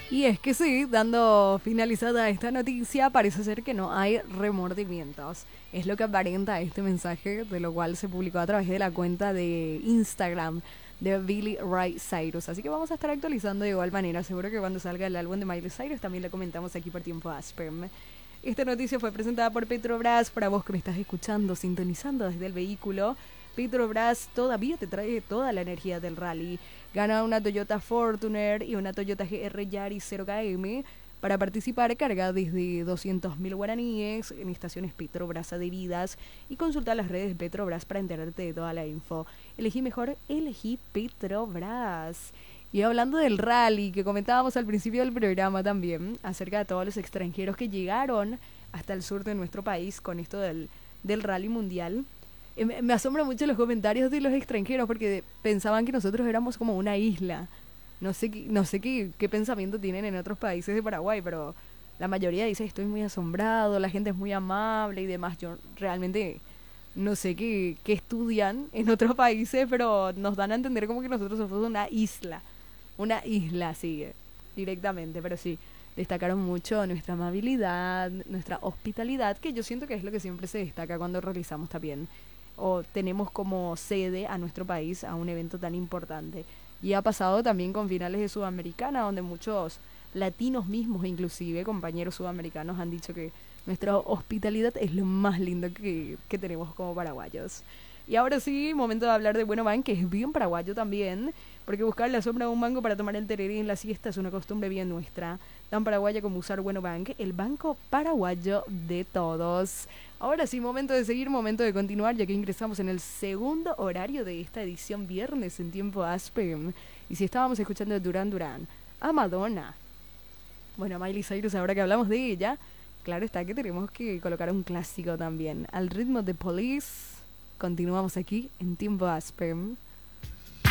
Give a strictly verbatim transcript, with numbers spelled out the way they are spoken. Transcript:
Y es que sí, dando finalizada esta noticia, parece ser que no hay remordimientos. Es lo que aparenta este mensaje, de lo cual se publicó a través de la cuenta de Instagram de Billy Ray Cyrus. Así que vamos a estar actualizando de igual manera. Seguro que cuando salga el álbum de Miley Cyrus también lo comentamos aquí por Tiempo Asperm. Esta noticia fue presentada por Petrobras. Para vos que me estás escuchando, sintonizando desde el vehículo, Petrobras todavía te trae toda la energía del rally. Gana una Toyota Fortuner y una Toyota G R Yaris cero K M. Para participar, carga desde doscientos mil guaraníes en estaciones Petrobras adheridas y consulta las redes de Petrobras para enterarte de toda la info. Elegí mejor, elegí Petrobras. Y hablando del rally que comentábamos al principio del programa también, acerca de todos los extranjeros que llegaron hasta el sur de nuestro país con esto del, del rally mundial. Eh, Me me asombra mucho los comentarios de los extranjeros porque pensaban que nosotros éramos como una isla. No sé, qué- no sé qué, qué pensamiento tienen en otros países de Paraguay, pero la mayoría dice estoy muy asombrado, la gente es muy amable y demás. Yo realmente no sé qué, qué estudian en otros países, pero nos dan a entender como que nosotros somos una isla. Una isla, sí, directamente, pero sí. Destacaron mucho nuestra amabilidad, nuestra hospitalidad, que yo siento que es lo que siempre se destaca cuando realizamos también o tenemos como sede a nuestro país a un evento tan importante. Y ha pasado también con finales de Sudamericana, donde muchos latinos mismos, inclusive compañeros sudamericanos, han dicho que nuestra hospitalidad es lo más lindo que, que tenemos como paraguayos. Y ahora sí, momento de hablar de Bueno Man, que es bien paraguayo también, porque buscar la sombra de un mango para tomar el tereré en la siesta es una costumbre bien nuestra, tan paraguaya como usar Bueno Bank, el banco paraguayo de todos. Ahora sí, momento de seguir, momento de continuar, ya que ingresamos en el segundo horario de esta edición viernes en tiempo Aspen. Y si estábamos escuchando a Duran Duran, a Madonna, bueno, a Miley Cyrus, ahora que hablamos de ella, claro está que tenemos que colocar un clásico también. Al ritmo de Police, continuamos aquí en tiempo Aspen.